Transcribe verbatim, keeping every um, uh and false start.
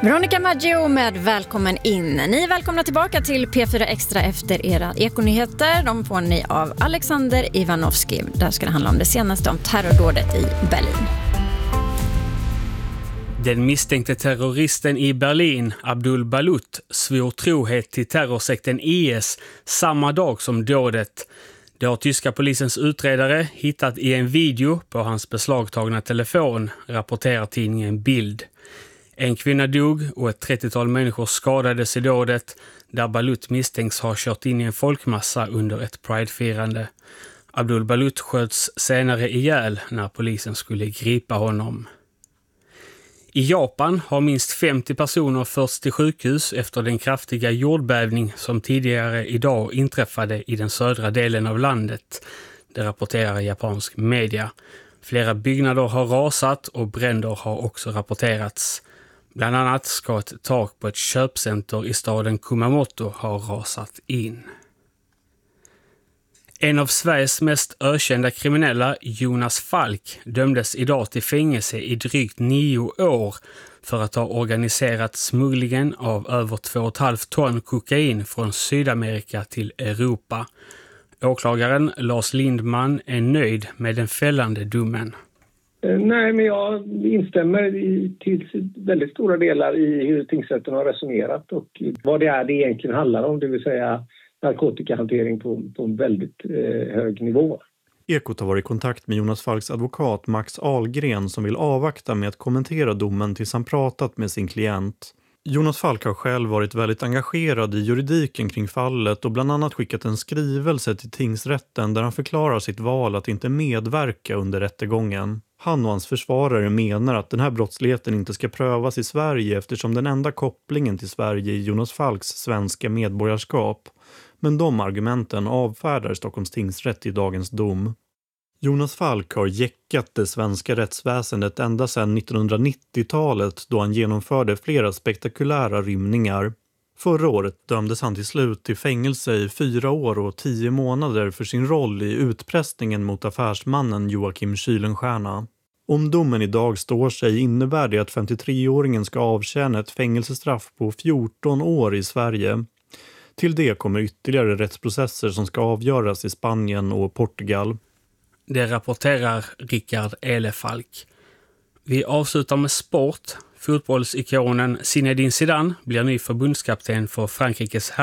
Veronica Maggio med Välkommen in. Ni är välkomna tillbaka till P fyra Extra efter era ekonyheter. De får ni av Alexander Ivanovski. Där ska det handla om det senaste om terrordådet i Berlin. Den misstänkte terroristen i Berlin, Abdul Balut, svor trohet till terrorsekten I S samma dag som dådet. Det har tyska polisens utredare hittat i en video på hans beslagtagna telefon, rapporterar tidningen Bild. En kvinna dog och ett trettiotal människor skadades i dådet där Balut misstänks ha kört in i en folkmassa under ett pridefirande. Abdul Balut sköts senare ihjäl när polisen skulle gripa honom. I Japan har minst femtio personer förts till sjukhus efter den kraftiga jordbävning som tidigare idag inträffade i den södra delen av landet. Det rapporterar japansk media. Flera byggnader har rasat och bränder har också rapporterats. Bland annat ska ett tak på ett köpcenter i staden Kumamoto ha rasat in. En av Sveriges mest ökända kriminella, Jonas Falk, dömdes idag till fängelse i drygt nio år för att ha organiserat smugglingen av över två och ett halvt ton kokain från Sydamerika till Europa. Åklagaren Lars Lindman är nöjd med den fällande domen. Nej, men jag instämmer i, till väldigt stora delar i hur tingsrätten har resonerat och vad det är det egentligen handlar om, det vill säga narkotikahantering på, på en väldigt eh, hög nivå. Ekot har varit i kontakt med Jonas Falks advokat Max Ahlgren som vill avvakta med att kommentera domen tills han pratat med sin klient. Jonas Falk har själv varit väldigt engagerad i juridiken kring fallet och bland annat skickat en skrivelse till tingsrätten där han förklarar sitt val att inte medverka under rättegången. Han och hans försvarare menar att den här brottsligheten inte ska prövas i Sverige eftersom den enda kopplingen till Sverige är Jonas Falks svenska medborgarskap. Men de argumenten avfärdar Stockholms tingsrätt i dagens dom. Jonas Falk har jäckat det svenska rättsväsendet ända sedan nittonhundranittiotalet då han genomförde flera spektakulära rymningar. Förra året dömdes han till slut till fängelse i fyra år och tio månader för sin roll i utpressningen mot affärsmannen Joakim Kylenstierna. Om domen idag står sig innebär det att femtiotreåringen ska avtjäna ett fängelsestraff på fjorton år i Sverige. Till det kommer ytterligare rättsprocesser som ska avgöras i Spanien och Portugal. Det rapporterar Rickard Elefalk. Vi avslutar med sport. Fotbollsikonen Zinedine Zidane blir ny förbundskapten för Frankrikes